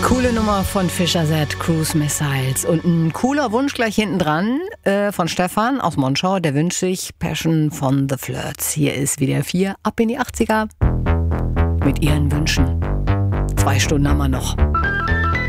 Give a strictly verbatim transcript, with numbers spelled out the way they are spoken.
Coole Nummer von Fischer Z, Cruise Missiles. Und ein cooler Wunsch gleich hinten dran äh, von Stefan aus Monschau. Der wünscht sich Passion von The Flirts. Hier ist W D R vier ab in die achtziger mit ihren Wünschen. Zwei Stunden haben wir noch.